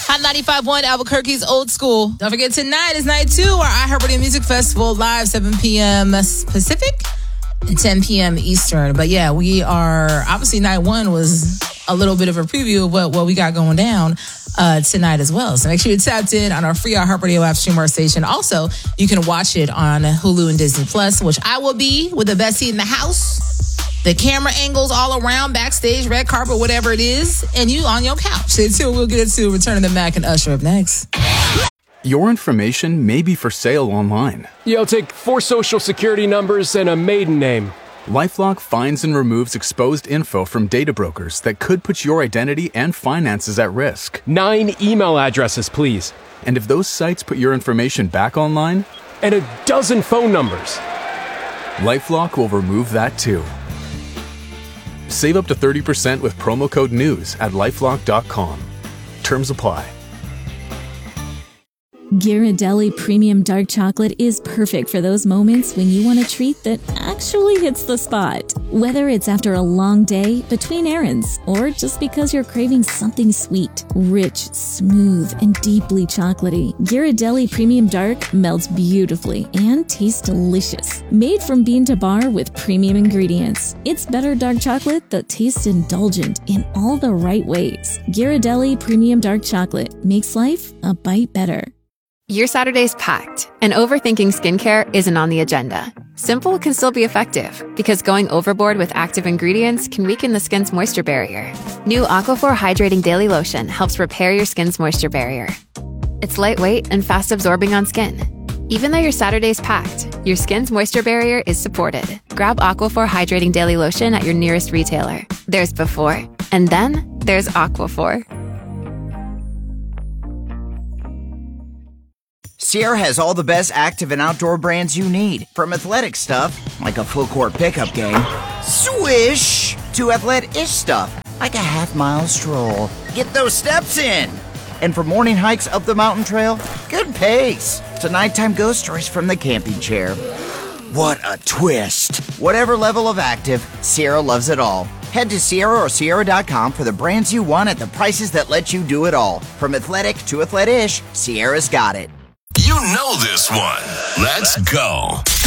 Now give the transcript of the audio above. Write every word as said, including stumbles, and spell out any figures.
Hot ninety-five point one, Albuquerque's Old School. Don't forget, tonight is night two, our iHeartRadio Music Festival, live seven p.m. Pacific and ten p.m. Eastern. But yeah, we are, obviously night one was a little bit of a preview of what, what we got going down uh, tonight as well. So make sure you're tapped in on our free iHeartRadio app, stream our station. Also, you can watch it on Hulu and Disney Plus, which I will be with the best seat in the house. The camera angles all around, backstage, red carpet, whatever it is, and you on your couch. Stay tuned. We'll get into Return of the Mac and Usher up next. Your information may be for sale online. You'll take four social security numbers and a maiden name. LifeLock finds and removes exposed info from data brokers that could put your identity and finances at risk. Nine email addresses, please. And if those sites put your information back online? And a dozen phone numbers. LifeLock will remove that too. Save up to thirty percent with promo code NEWS at lifelock dot com. Terms apply. Ghirardelli Premium Dark Chocolate is perfect for those moments when you want a treat that actually hits the spot. Whether it's after a long day, between errands, or just because you're craving something sweet, rich, smooth, and deeply chocolatey, Ghirardelli Premium Dark melts beautifully and tastes delicious. Made from bean to bar with premium ingredients, it's better dark chocolate that tastes indulgent in all the right ways. Ghirardelli Premium Dark Chocolate makes life a bite better. Your Saturday's packed, and overthinking skincare isn't on the agenda. Simple can still be effective, because going overboard with active ingredients can weaken the skin's moisture barrier. New Aquaphor Hydrating Daily Lotion helps repair your skin's moisture barrier. It's lightweight and fast absorbing on skin. Even though your Saturday's packed, your skin's moisture barrier is supported. Grab Aquaphor Hydrating Daily Lotion at your nearest retailer. There's before, and then there's Aquaphor. Sierra has all the best active and outdoor brands you need. From athletic stuff, like a full court pickup game, swish, to athlete-ish stuff, like a half-mile stroll. Get those steps in. And for morning hikes up the mountain trail, good pace. To nighttime ghost stories from the camping chair. What a twist. Whatever level of active, Sierra loves it all. Head to Sierra or Sierra dot com for the brands you want at the prices that let you do it all. From athletic to athlete-ish, Sierra's got it. You know this one. Let's go.